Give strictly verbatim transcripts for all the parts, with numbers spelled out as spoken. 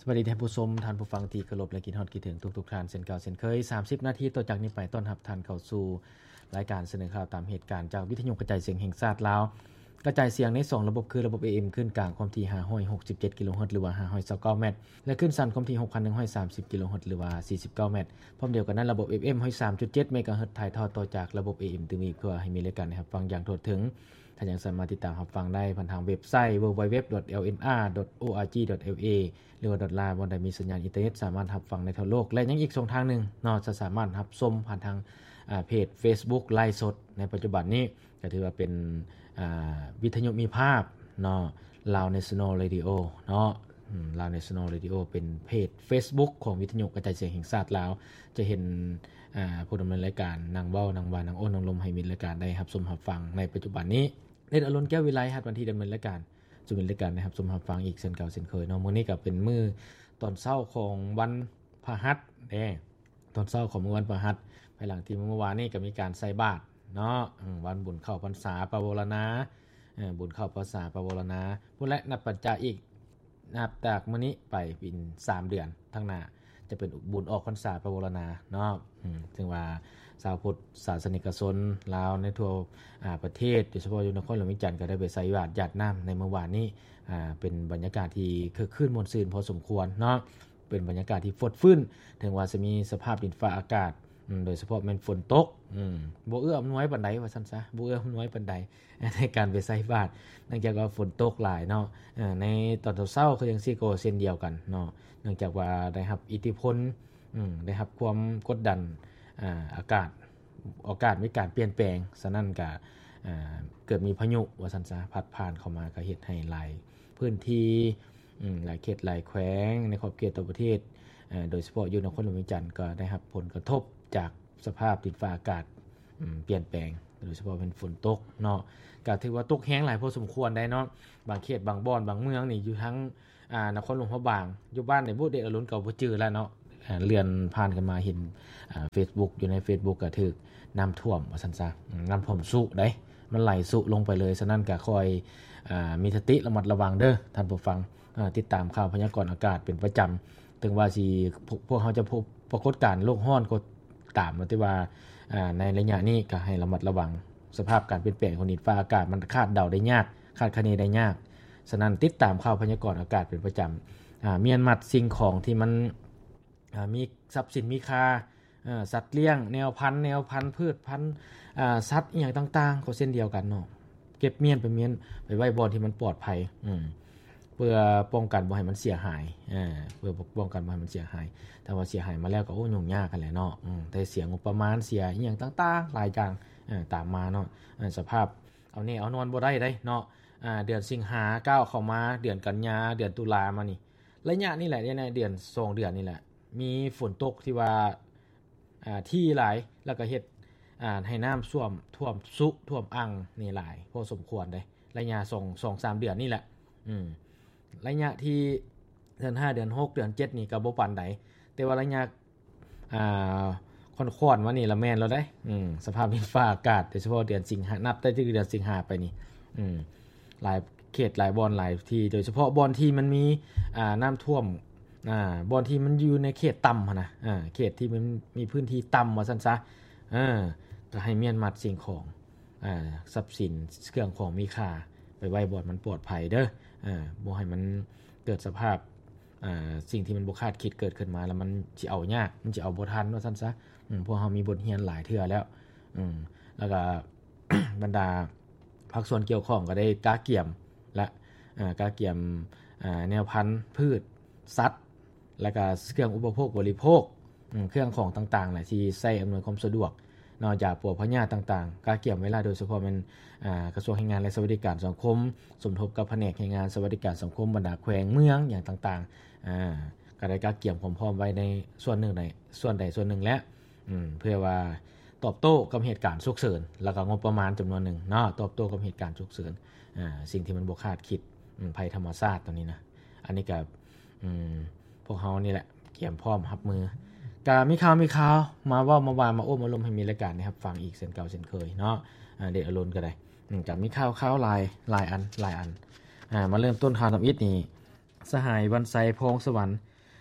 สวัสดีท่านผู้ชมท่านผู้ฟังที่เคารพและคิดฮอดคิดถึงทุกๆท่านเช่นเก่าเช่นเคยสามสิบนาทีต่อจากนี้ไปต้อนรับท่านเข้าสู่รายการเสนอข่าวตามเหตุการณ์จากวิทยุกระจายเสียงแห่งชาติลาวกระจายเสียงในสองระบบคือระบบ เอ เอ็ม ขึ้นกลางความถี่ห้าร้อยหกสิบเจ็ดกิโลเฮิรตซ์หรือว่าห้าร้อยยี่สิบเก้าเมตรและขึ้นสั้นความถี่ หกพันหนึ่งร้อยสามสิบกิโลเฮิรตซ์หรือว่าสี่สิบเก้าเมตรพร้อมเดียวกันนั้นระบบ เอฟ เอ็ม หนึ่งร้อยสามจุดเจ็ดเมกะเฮิรตซ์ถ่ายทอดต่อจากระบบ เอ เอ็ม ตึงอีกเพื่อให้มีรายการนะครับฟังอย่างทั่วถึงท่านยังสามารถติดตามรับฟังได้ผ่านทางเว็บไซต์ ดับเบิลยู ดับเบิลยู ดับเบิลยู ดอท แอล เอ็น อาร์ ดอท โอ อาร์ จี ดอท แอล เอ หรือว่า .live บนใดมีสัญญาณอินเทอร์เน็ตสามารถรับฟังในทั่วโลกและยังอีกช่องทางนึงเนาะจะสามารถรับชมผ่านทางอ่าเพจ Facebook ไลฟ์สดในปัจจุบันนี้ก็ถือว่าเป็นอ่าวิทยุมีภาพเนาะ Lao National Radio เนาะอืม Lao National Radio เป็นเพจ Facebook ของวิทยุกระจายเสียงแห่งชาติลาวจะเห็นอ่าผู้ดำเนินรายการนางเว้านางวานางโอ้นางลมให้มีรายการได้รับชมรับฟังในปัจจุบันนี้เดชอรุณแก้ววิไลครับวันที่ดำเนินรายการจะเป็นรายการนะครับชมรับฟังอีกเช่นเก่าเช่นเคยเนาะมื้อนี้ก็เป็นมื้อตอนเช้าของวันพฤหัสแท้ตอนเช้าของมื้อวันพฤหัสภายหลังที่เมื่อวานนี้ก็มีการใส่บาตรเนาะอืมวันบุญเข้าพรรษาปวารณาเอ่อบุญเข้าพรรษาปวารณาพุ่นและนับปัจจัยอีกนับจากมื้อนี้ไปเป็นสามเดือนข้างหน้าจะเป็นบุญออกพรรษาปวารณาเนาะอืมถึงว่าชาวพุทธศาสนิกชนลาวในทั่วอ่าประเทศโดยเฉพาะอยู่นครหลวงวิจันทร์ก็ได้ไปใส่บาตรญาติน้ำในเมื่อวานนี้อ่าเป็นบรรยากาศที่คึกคืนม่วนซื่นพอสมควรเนาะเป็นบรรยากาศที่ฟดฟื้นถึงว่าจะมีสภาพดินฟ้าอากาศโดยเฉพาะแม่นฝนตกอืมบ่เอื้ออำนวยปานใดว่าซั่นซะบ่เอื้ออำนวยปานใดในการไปใส่บาตรเนื่องจากว่าฝนตกหลายเนาะเอ่อในตอนเช้าๆคือจังซี่ก็เช่นเดียวกันเนาะเนื่องจากว่าได้รับอิทธิพลอืมได้รับความกดดันอ่าอากาศอากาศมีการเปลี่ยนแปลงฉะนั้นก็อ่าเกิดมีพายุว่าซั่นซะพัดผ่านเข้ามาก็เฮ็ดให้หลายพื้นที่อืมหลายเขตหลายแขวงในขอบเขตต่างประเทศเอ่อโดยเฉพาะอยู่นครหลวงวิจันทร์ก็ได้รับผลกระทบจากสภาพดินฟ้าอากาศอืมเปลี่ยนแปลงโดยเฉพาะเป็นฝนตกเนาะก็ถือว่าตกแรงหลายพอสมควรได้เนาะบางเขตบางบ่อนบางเมืองนี่อยู่ทั้งอ่านครหลวงพระบางอยู่บ้านนี่บ่ได้อรุณก็บ่จื้อแล้วเนาะอ่าเลื่อนผ่านกันมาเห็นอ่า Facebook อยู่ใน Facebook ก็ถูกน้ำท่วมว่าซั่นซะน้ำท่วมสุได้มันไหลสุลงไปเลยฉะนั้นก็คอยอ่ามีสติระมัดระวังเด้อท่านผู้ฟังอ่าติดตามข่าวพยากรณ์อากาศเป็นประจำถึงว่าสิพวกเฮาจะพบปรากฏการณ์โลกร้อนก็ตามที่ว่าอ่าในระยะนี้ก็ให้ระมัดระวังสภาพการเปลี่ยนแปลงของดินฟ้าอากาศมันคาดเดาได้ยากคาดคะเนได้ยากฉะนั้นติดตามข่าวพยากรณ์อากาศเป็นประจำอ่าเมียนมัดสิ่งของที่มันอ่ามีทรัพย์สินมีค่าเอ่อสัตว์เลี้ยงแนวพันธุ์แนวพันธุ์พืชพันธุ์อ่าสัตว์อีหยังต่างๆก็เช่นเดียวกันเนาะเก็บเมียนไปเมียนไปไว้บ่อนที่มันปลอดภัยอืมเพื่อป้องกันบ่ให้มันเสียหายเอ่อเพื่อป้องกันบ่ให้มันเสียหายถ้าว่าเสียหายมาแล้วก็โอ้ยุ่งยากกันแหละเนาะอืมแต่เสียงบประมาณเสียอีหยังต่างๆหลายอย่างเอ่อตามมาเนาะสภาพเอานี่เอานอนบ่ได้เด้เนาะอ่าเดือนสิงหาก้าวเข้ามาเดือนกันยาเดือนตุลามานี่ระยะนี้แหละในเดือนสองเดือนนี่แหละมีฝนตกที่ว่าอ่าที่หลายแล้วก็เฮ็ดอ่าให้น้ำท่วมท่วมสุท่วมอ่างนี่หลายพอสมควรเด้ระยะสอง สอง สามเดือนนี่แหละอืมระยะที่เดือนห้าเดือนหกเดือนเจ็ดนี่ก็บ่ปานใดแต่ว่าระยะอ่าค่อนๆว่านี่ละแม่นแล้วเด้อืมสภาพดินฟ้าอากาศโดยเฉพาะเดือนสิงหานับแต่เดือนสิงหาไปนี่อืมหลายเขตหลายบ่อนหลายที่โดยเฉพาะบ่อนที่มันมีอ่าน้ำท่วมอ่าบ่อนที่มันอยู่ในเขตต่ำหั่นน่ะอ่าเขตที่มันมีพื้นที่ต่ำว่าซั่นซะเออก็ให้เมียนมัดสิ่งของอ่าทรัพย์สินเครื่องของมีค่าไปไว้บ่อนมันปลอดภัยเด้ออ่าบ่ให้มันเกิดสภาพอ่าสิ่งที่มันบ่คาดคิดเกิดขึ้นมาแล้วมันสิเอายากมันสิเอาบ่ทันว่าซั่นซะอืมพวกเฮามีบทเรียนหลายเทื่อแล้วอืมแล้วก็ บรรดาภาคส่วนเกี่ยวข้องก็ได้กาเกี่ยมและอ่ากาเกี่ยมอ่าแนวพันธุ์พืชสัตว์แล้วก็เครื่องอุปโภคบริโภคอืมเครื่องของต่างๆแหละที่ใช้อำนวยความสะดวกนอกจากพวกพญาต่างๆกาเกี่ยมเวลาโดยเฉพาะมันอ่ากระทรวงแรงงานและสวัสดิการสังคมสมทบกับแผนกแรงงานสวัสดิการสังคมบรรดาแขวงเมืองอย่างต่างๆอ่าก็ได้กาเกี่ยมพร้อมๆไว้ในส่วนหนึ่งในส่วนใดส่วนหนึ่งแล้วอืมเพื่อว่าตอบโต้กับเหตุการณ์ฉุกเฉินแล้วก็งบประมาณจำนวนหนึ่งเนาะตอบโต้กับเหตุการณ์ฉุกเฉินอ่าสิ่งที่มันบ่คาดคิดอืมภัยธรรมชาติตอนนี้นะอันนี้ก็อืมพวกเฮานี่แหละเตรียมพร้อมรับมือก็มีข่าวมีข่าวมาเว้ามาว่ามาโอ้มาลมให้มีรายการนะครับฟังอีกเช่นเก่าเช่นเคยเนาะอ่าเดชอรุณก็ได้อืมก็มีข่าวข่าวหลายหลายอันหลายอันอ่ามาเริ่มต้นข่าวทำอิฐนี่สหายวันไซพงสวรรค์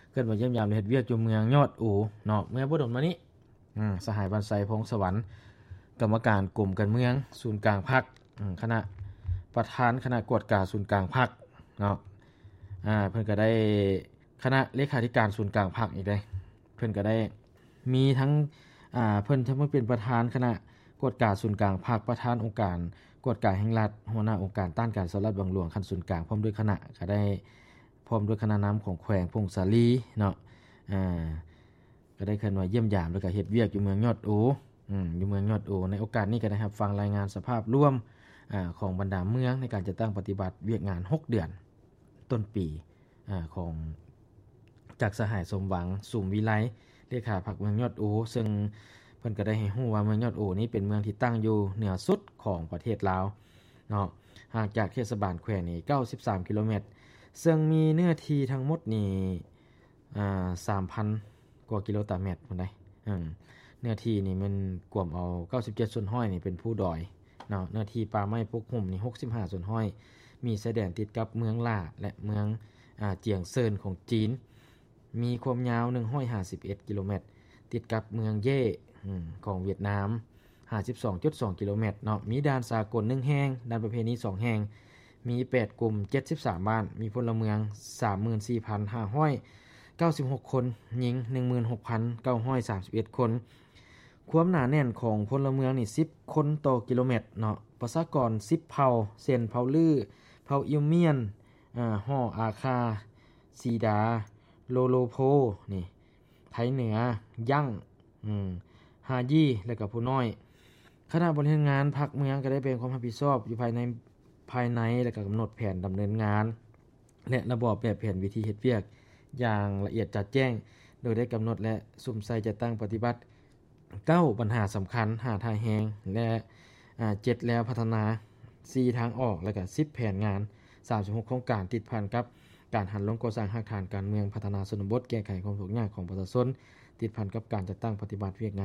เกิดมาเยี่ยมยามเฮ็ดเวียกอยู่เมืองยอดอูเนาะเมื่อบ่ดนมานี้อืมสหายบันไซพงสวรรค์กรรมการกลุ่มการเมืองศูนย์กลางพรรคอืมคณะประธานคณะกวดกาศูนย์กลางพรรคเนาะอ่าเพิ่นก็ได้คณะเลขาธิการศูนย์กลางพรรคอีกเด้เพิ่นก็ได้มีทั้งอ่าเพิ่นทั้งเป็นประธานคณะกวดกาศูนย์กลางพรรคประธานองค์การกวดกาแห่งรัฐหัวหน้าองค์การต้านการสลัดบังหลวงคันศูนย์กลางพร้อมด้วยคณะก็ได้พร้อมด้วยคณะนำของแขวงพงศาลีเนาะอ่าก็ได้ขึ้นว่าเยี่ยมยามแล้วก็เฮ็ดเวียกอยู่เมืองยอดอูอืมอยู่เมืองยอดอูในโอกาสนี้ก็ได้รับฟังรายงานสภาพร่วมอ่าของบรรดาเมืองในการจัดตั้งปฏิบัติเวียกงานหกเดือนต้นปีอ่าของจากสหายสมหวังสุมวิไลเลขาพรรคเมืองยอดอูซึ่งเพิ่นก็ได้ให้ฮู้ว่าเมืองยอดอูนี้เป็นเมืองที่ตั้งอยู่เหนือสุดของประเทศลาวเนาะห่างจากเทศบาลแขวงนี่เก้าสิบสามกิโลเมตรซึ่งมีเนื้อที่ทั้งหมดนี่อ่า สามพัน กว่ากิโลตารเมตรพุ่นได้อืมเนื้อที่นี่มันกวมเอาเก้าสิบเจ็ดส่วนห้อยนี่เป็นผู้ดอยเนาะเนื้อที่ป่าไม้ปกหุ่มนี่หกสิบห้าส่วนห้อยมีชายแดนติดกับเมืองล่าและเมืองอ่าเจียงเซินของจีนมีความยาวหนึ่งร้อยห้าสิบเอ็ดกิโลเมตรติดกับเมืองเย่อืมของเวียดนาม ห้าสิบสองจุดสอง กิโลเมตรเนาะมีด่านสากลหนึ่งแห่งด่านประเพณีสองแห่งมีแปดกลุ่มเจ็ดสิบสามบ้านมีพลเมือง สามหมื่นสี่พันห้าร้อยเก้าสิบหก คนหญิง หนึ่งหมื่นหกพันเก้าร้อยสามสิบเอ็ด คนความหนาแน่นของพลเมืองนี่สิบคนต่อกิโลเมตรเนาะประชากรสิบเผ่าเซนเผ่าลือเผ่าอิวเมียนอ่าฮ่ออาคาซีดาโลโลโพนี่ไทยเหนือยั่งอืมฮายี่และก็ผู้น้อยคณะบริหารงานพรรคเมืองก็ได้แบ่งความรับผิดชอบอยู่ภายในภายในและก็กำหนดแผนดำเนินงานและระบอบแบบแผนวิธีเฮ็ดเวียกอย่างละเอียดจัดแจ้งโดยได้กำหนดและสุ่มใส่จัดตั้งปฏิบัติเก้าปัญหาสำคัญห้าทางแฮงและอ่าเจ็ดแล้วพัฒนาสี่ทางออกและก็สิบแผนงานสามสิบหกโครงการติดพันกับการหันลงก่อสร้างรากฐานการเมืองพัฒนาชนบทแก้ไขความทุกข์ยากของประชาชนติดพันกับการจัดตั้งปฏิบัติเวียกงาน